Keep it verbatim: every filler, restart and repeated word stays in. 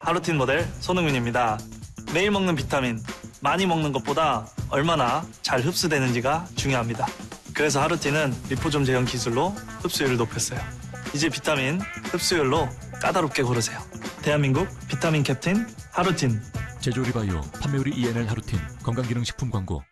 하루틴 모델 손흥민입니다. 매일 먹는 비타민, 많이 먹는 것보다 얼마나 잘 흡수되는지가 중요합니다. 그래서 하루틴은 리포좀 제형 기술로 흡수율을 높였어요. 이제 비타민 흡수율로 까다롭게 고르세요. 대한민국 비타민 캡틴 하루틴. 제조리 바이오, 판매율이 이엔엘 하루틴, 건강기능식품 광고.